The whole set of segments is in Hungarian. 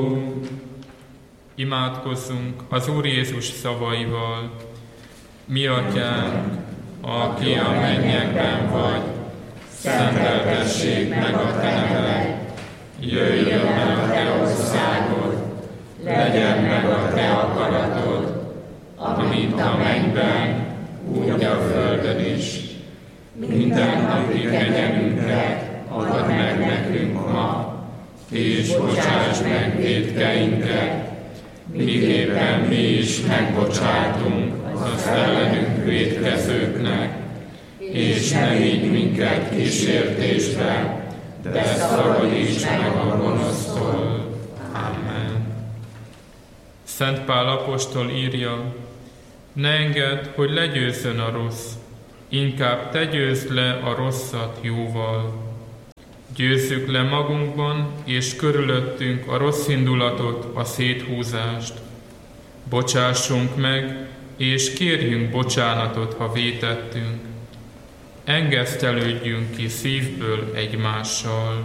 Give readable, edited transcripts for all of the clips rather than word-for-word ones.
Imádkozzunk az Úr Jézus szavaival. Mi Atyánk, aki a mennyekben vagy, szenteltessék meg a te neved, jöjjön el a te országod, legyen meg a te akaratod, amint a mennyben, úgy a földön is. Minden napi kegyelmünket add meg nekünk ma, és bocsáss meg vétkeinket, miképpen mi is megbocsátunk az ellenünk vétkezőknek, és ne vigy minket kísértésbe, de szabadíts meg a gonosztól. Amen. Szent Pál apostol írja: ne engedd, hogy legyőzzön a rossz, inkább te győzd le a rosszat jóval. Győzzük le magunkban és körülöttünk a rossz indulatot, a széthúzást. Bocsássunk meg, és kérjünk bocsánatot, ha vétettünk. Engesztelődjünk ki szívből egymással.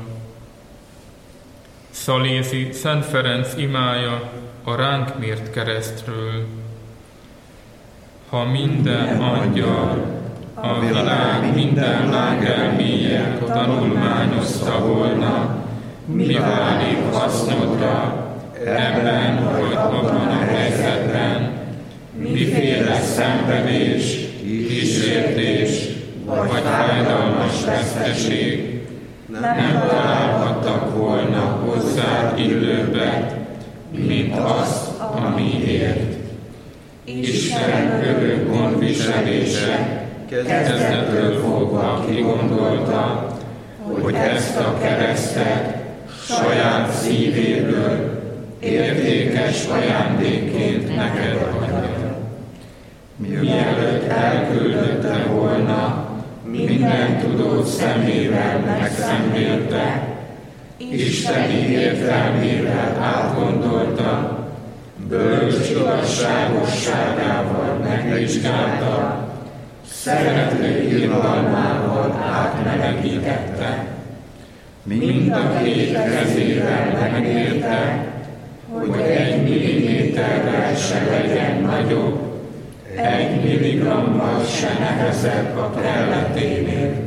Szalézi Szent Ferenc imája a ránk mért keresztről. Ha minden angyal, a világ minden lágelméje tanulmányozta volna, mi válik hasznodra ebben vagy abban a helyzetben, miféle szenvedés, kísértés vagy fájdalmas veszteség, nem találhattak volna hozzád illőbbet, mint azt, amiért. Isten örök gondviselése kezdetről fogva kigondolta, hogy ezt a keresztet saját szívéből értékes ajándékként neked adja. Mielőtt elküldötte volna, minden tudó szemével megszenvélte, isteni értelmével átgondolta, bölcs igazságosságával megvizsgálta, szerető irgalmával átmelegítette. Mind a két kezével megérte, hogy 1 milliméterrel se legyen nagyobb, 1 milligrammal se nehezebb a kelleténél.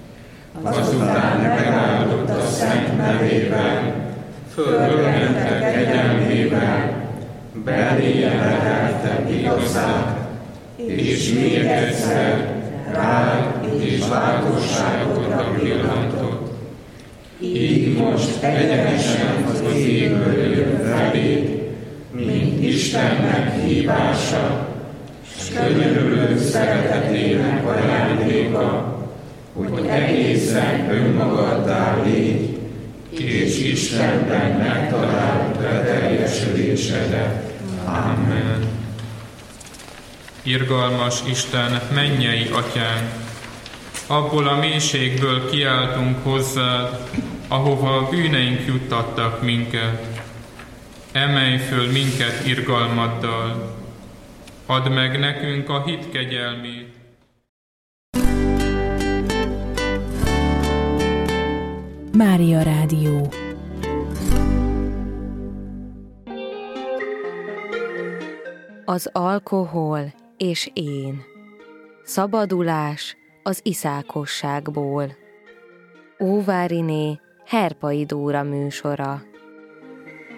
Azután megáldott a szent nevével, fölmente kegyelmével, beléje lehelte igazát, és még egyszer rád és látosságodra pillantott. Így most egyenesen az égből jön feléd, mint Istennek hívása, s könyörülő szeretetének ajándéka, hogy egészen önmagaddá légy, és Istenben megtaláld beteljesülésedet. Amen. Irgalmas Isten, mennyei Atyánk, abból a mélységből kiáltunk hozzád, ahova a bűneink juttattak minket. Emelj föl minket irgalmaddal, add meg nekünk a hit kegyelmét. Mária Rádió. Az alkohol és én. Szabadulás az iszákosságból. Óváriné Herpai Dóra műsora.